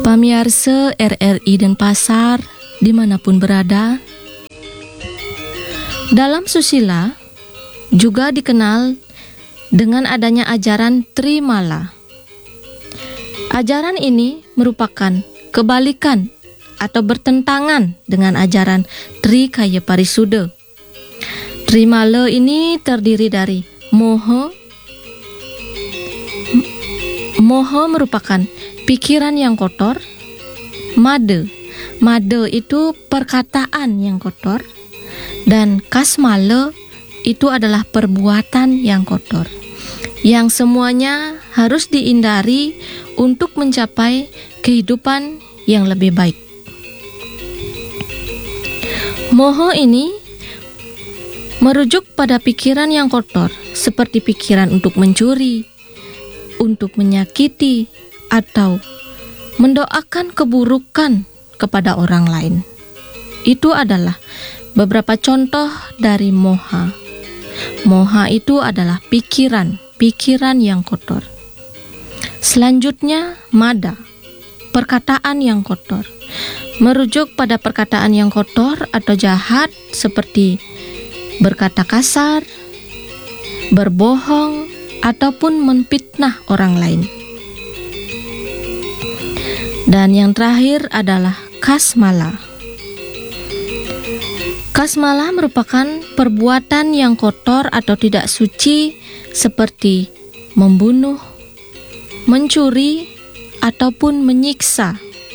Pamirsa RRI Denpasar dimanapun berada, dalam susila juga dikenal dengan adanya ajaran Trimala. Ajaran ini merupakan kebalikan atau bertentangan dengan ajaran Trikaya Parisuddha. Trimala ini terdiri dari moha. Moha merupakan pikiran yang kotor. Mada itu perkataan yang kotor. Dan kasmala itu adalah perbuatan yang kotor, yang semuanya harus dihindari untuk mencapai kehidupan yang lebih baik. Moha ini merujuk pada pikiran yang kotor, seperti pikiran untuk mencuri, untuk menyakiti, atau mendoakan keburukan kepada orang lain. Itu adalah beberapa contoh dari moha. Moha itu adalah pikiran yang kotor. Selanjutnya, mada, perkataan yang kotor. Merujuk pada perkataan yang kotor atau jahat seperti berkata kasar, berbohong, ataupun memfitnah orang lain. Dan yang terakhir adalah kasmala. Kasmala merupakan perbuatan yang kotor atau tidak suci seperti membunuh, mencuri, ataupun menyiksa.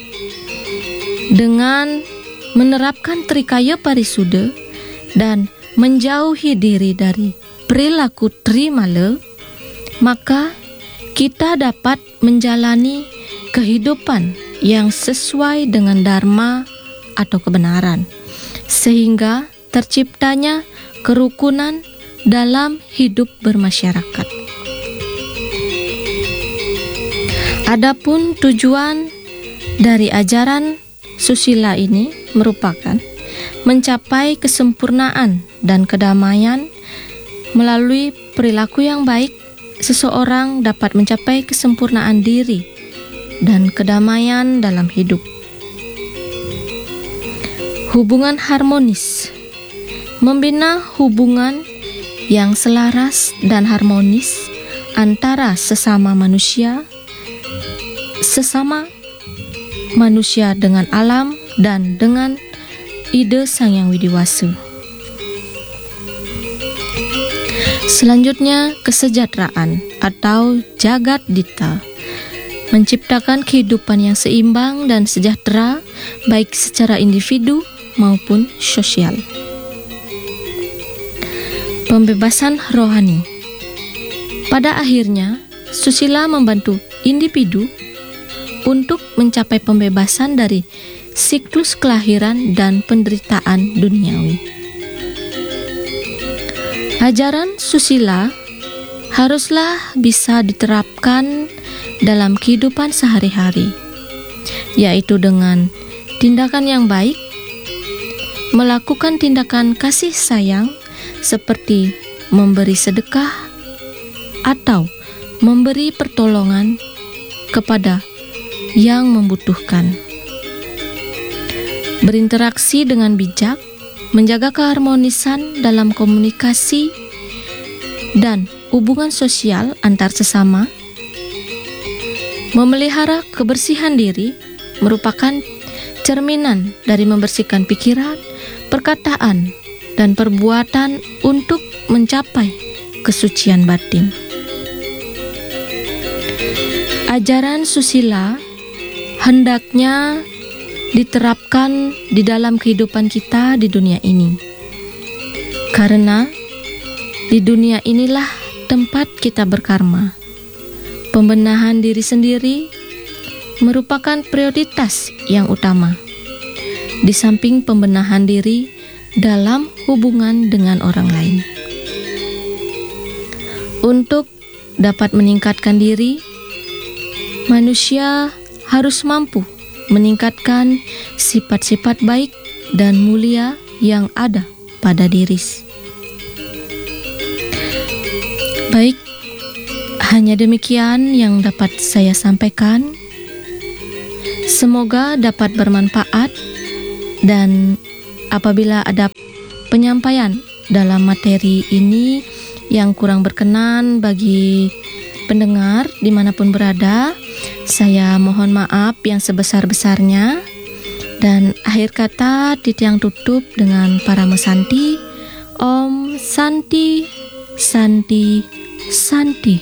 Dengan menerapkan Trikaya Parisuddha dan menjauhi diri dari perilaku Trimala, maka kita dapat menjalani kehidupan yang sesuai dengan dharma atau kebenaran, sehingga terciptanya kerukunan dalam hidup bermasyarakat. Adapun tujuan dari ajaran susila ini merupakan mencapai kesempurnaan dan kedamaian. Melalui perilaku yang baik, seseorang dapat mencapai kesempurnaan diri dan kedamaian dalam hidup. Hubungan harmonis. Membina hubungan yang selaras dan harmonis antara sesama manusia dengan alam dan dengan ide Sang Yang Widiwasa. Selanjutnya, kesejahteraan atau jagat dita. Menciptakan kehidupan yang seimbang dan sejahtera baik secara individu maupun sosial. Pembebasan rohani. Pada akhirnya, susila membantu individu untuk mencapai pembebasan dari siklus kelahiran dan penderitaan duniawi. Ajaran susila haruslah bisa diterapkan dalam kehidupan sehari-hari, yaitu dengan tindakan yang baik, melakukan tindakan kasih sayang seperti memberi sedekah atau memberi pertolongan kepada yang membutuhkan. Berinteraksi dengan bijak, menjaga keharmonisan dalam komunikasi dan hubungan sosial antar sesama. Memelihara kebersihan diri merupakan cerminan dari membersihkan pikiran, perkataan, dan perbuatan untuk mencapai kesucian batin. Ajaran susila hendaknya diterapkan di dalam kehidupan kita di dunia ini, karena di dunia inilah tempat kita berkarma. Pembenahan diri sendiri merupakan prioritas yang utama, di samping pembenahan diri dalam hubungan dengan orang lain. Untuk dapat meningkatkan diri, manusia harus mampu meningkatkan sifat-sifat baik dan mulia yang ada pada diri. Baik, hanya demikian yang dapat saya sampaikan. Semoga dapat bermanfaat, dan apabila ada penyampaian dalam materi ini yang kurang berkenan bagi pendengar dimanapun berada, saya mohon maaf yang sebesar-besarnya. Dan akhir kata Titiang tutup dengan Parama Santi. Om Santi, Santi, Santi.